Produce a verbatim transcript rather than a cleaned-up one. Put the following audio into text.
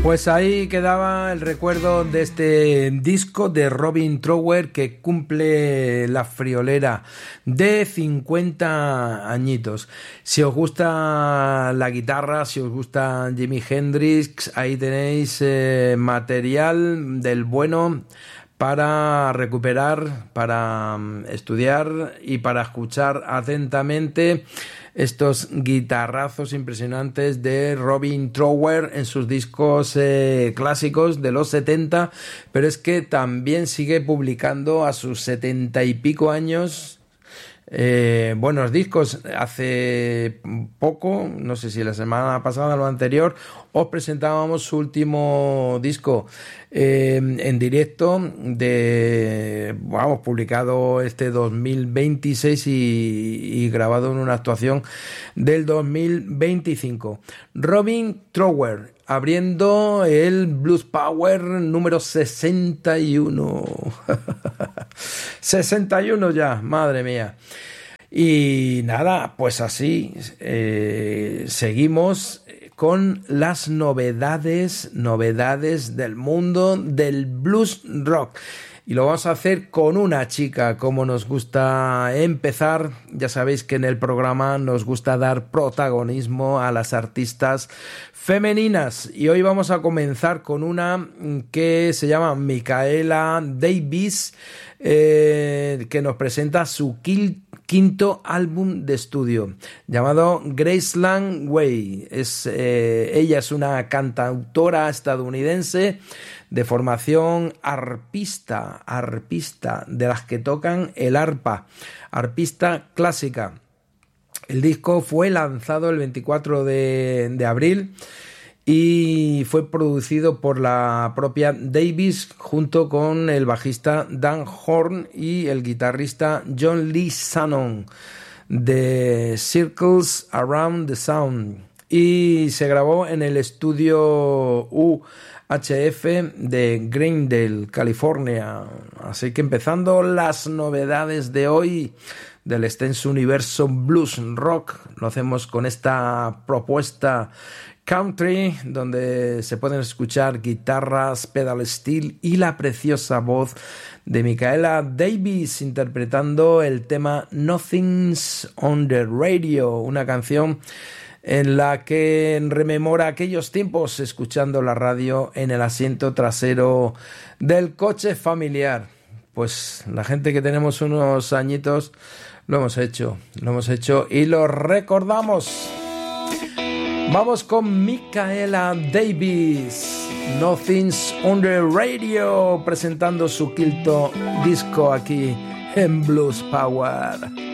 Pues ahí quedaba el recuerdo de este disco de Robin Trower, que cumple la friolera de cincuenta añitos. Si os gusta la guitarra, si os gusta Jimi Hendrix, ahí tenéis eh, material del bueno para recuperar, para estudiar y para escuchar atentamente estos guitarrazos impresionantes de Robin Trower en sus discos eh, clásicos de los setenta, pero es que también sigue publicando a sus setenta y pico años eh, buenos discos. Hace poco, no sé si la semana pasada o la anterior, os presentábamos su último disco eh, en directo, de, vamos, publicado este dos mil veintiséis y, y grabado en una actuación del dos mil veinticinco. Robin Trower, abriendo el Blues Power número sesenta y uno. sesenta y uno ya, madre mía. Y nada, pues así eh, seguimos con las novedades, novedades del mundo del blues rock. Y lo vamos a hacer con una chica, como nos gusta empezar. Ya sabéis que en el programa nos gusta dar protagonismo a las artistas femeninas. Y hoy vamos a comenzar con una que se llama Micaela Davis, eh, que nos presenta su quinto álbum de estudio, llamado Graceland Way. Es, eh, ella es una cantautora estadounidense de formación arpista, arpista, de las que tocan el arpa, arpista clásica. El disco fue lanzado el veinticuatro de, de abril y fue producido por la propia Davis junto con el bajista Dan Horn y el guitarrista John Lee Shannon de Circles Around the Sound, y se grabó en el estudio U H F de Glendale, California. Así que empezando las novedades de hoy del extenso universo blues rock, lo hacemos con esta propuesta country, donde se pueden escuchar guitarras, pedal steel y la preciosa voz de Micaela Davis interpretando el tema Nothing's on the Radio, una canción en la que rememora aquellos tiempos escuchando la radio en el asiento trasero del coche familiar. Pues la gente que tenemos unos añitos lo hemos hecho, lo hemos hecho y lo recordamos. Vamos con Micaela Davis, Nothing's on the Radio, presentando su quinto disco aquí en Blues Power.